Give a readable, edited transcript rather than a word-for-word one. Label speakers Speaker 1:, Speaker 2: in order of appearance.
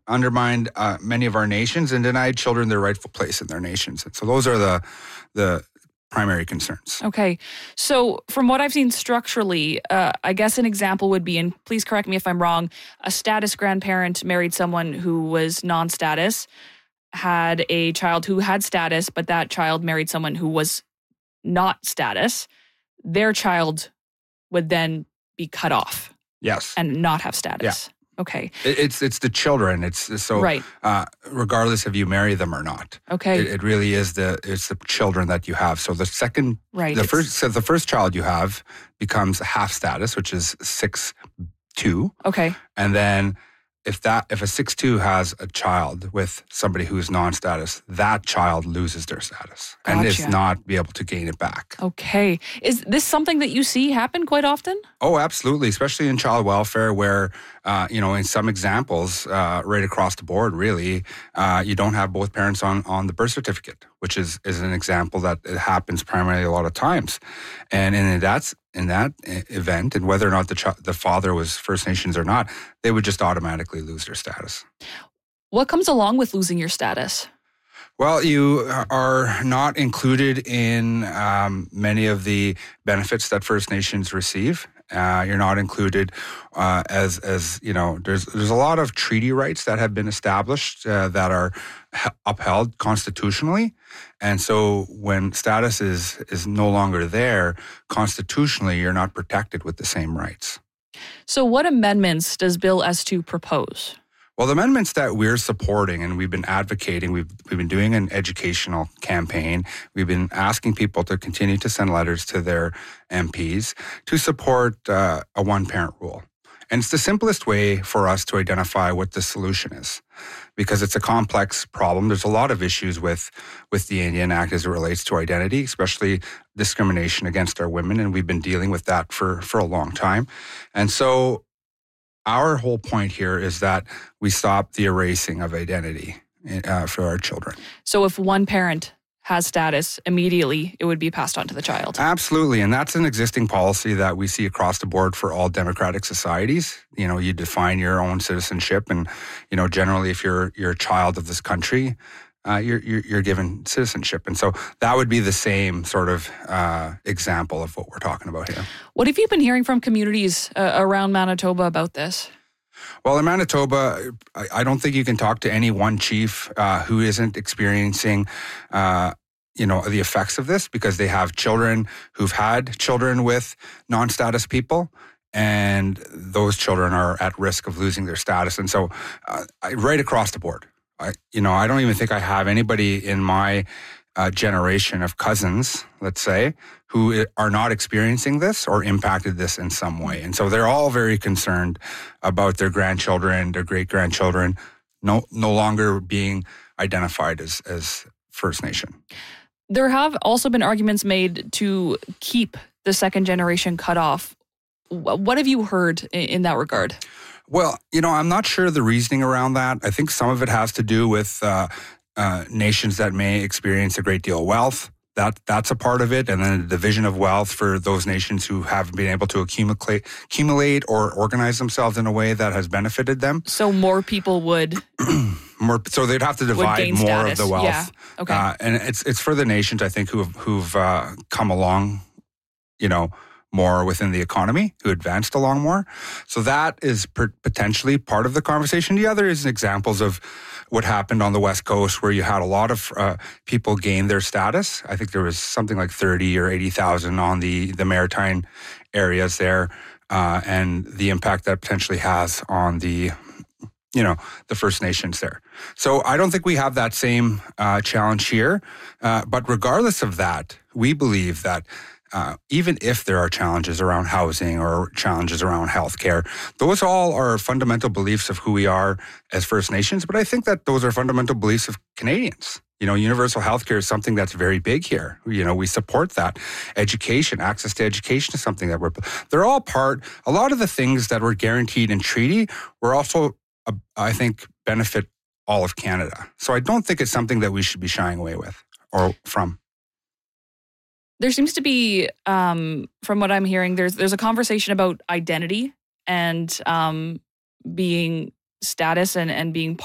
Speaker 1: undermined many of our nations and denied children their rightful place in their nations. And so those are the primary concerns.
Speaker 2: Okay. So from what I've seen structurally, I guess an example would be, and please correct me if I'm wrong, a status grandparent married someone who was non-status, had a child who had status, but that child married someone who was not status. Their child would then be cut off.
Speaker 1: Yes.
Speaker 2: And not have status.
Speaker 1: Yeah.
Speaker 2: Okay.
Speaker 1: It's the children. It's so
Speaker 2: right.
Speaker 1: Regardless if you marry them or not.
Speaker 2: Okay.
Speaker 1: It really is it's the children that you have. So the second,
Speaker 2: right.
Speaker 1: the first child you have becomes half status, which is 6'2".
Speaker 2: Okay.
Speaker 1: And then if a 6'2" has a child with somebody who's non-status, that child loses their status and is not be able to gain it back.
Speaker 2: Okay. Is this something that you see happen quite often?
Speaker 1: Oh, absolutely, especially in child welfare where, in some examples, right across the board, really, you don't have both parents on the birth certificate, which is an example that it happens primarily a lot of times. And in that event, and whether or not the father was First Nations or not, they would just automatically lose their status.
Speaker 2: What comes along with losing your status?
Speaker 1: Well, you are not included in many of the benefits that First Nations receive. You're not included as there's a lot of treaty rights that have been established that are upheld constitutionally. And so when status is no longer there, constitutionally, you're not protected with the same rights.
Speaker 2: So what amendments does Bill S2 propose?
Speaker 1: Well, the amendments that we're supporting and we've been advocating, we've been doing an educational campaign. We've been asking people to continue to send letters to their MPs to support a one-parent rule. And it's the simplest way for us to identify what the solution is because it's a complex problem. There's a lot of issues with the Indian Act as it relates to identity, especially discrimination against our women. And we've been dealing with that for a long time. And so our whole point here is that we stop the erasing of identity for our children. So
Speaker 2: if one parent has status, immediately it would be passed on to the child.
Speaker 1: Absolutely. And that's an existing policy that we see across the board for all democratic societies. You define your own citizenship and, generally if you're a child of this country, you're given citizenship. And so that would be the same sort of example of what we're talking about here.
Speaker 2: What have you been hearing from communities around Manitoba about this?
Speaker 1: Well, in Manitoba, I don't think you can talk to any one chief who isn't experiencing the effects of this because they have children who've had children with non-status people. And those children are at risk of losing their status. And so right across the board, I don't even think I have anybody in my generation of cousins, let's say, who are not experiencing this or impacted this in some way. And so they're all very concerned about their grandchildren, their great-grandchildren, no longer being identified as First Nation.
Speaker 2: There have also been arguments made to keep the second generation cut off. What have you heard in that regard?
Speaker 1: Well, I'm not sure the reasoning around that. I think some of it has to do with nations that may experience a great deal of wealth. That's a part of it. And then the division of wealth for those nations who haven't been able to accumulate or organize themselves in a way that has benefited them.
Speaker 2: So more people would...
Speaker 1: So they'd have to divide more
Speaker 2: status.
Speaker 1: of the wealth.
Speaker 2: Yeah. Okay.
Speaker 1: And it's for the nations, I think, who've come along, more within the economy, who advanced along more. So that is potentially part of the conversation. The other is examples of what happened on the West Coast where you had a lot of people gain their status. I think there was something like 30 or 80,000 on the maritime areas there and the impact that potentially has on the First Nations there. So I don't think we have that same challenge here. But regardless of that, we believe that even if there are challenges around housing or challenges around healthcare, those all are fundamental beliefs of who we are as First Nations. But I think that those are fundamental beliefs of Canadians. Universal healthcare is something that's very big here. We support that. Education, access to education is something that they're all part. A lot of the things that were guaranteed in treaty were also, I think, benefit all of Canada. So I don't think it's something that we should be shying away with or from.
Speaker 2: There seems to be, from what I'm hearing, there's a conversation about identity and being status and being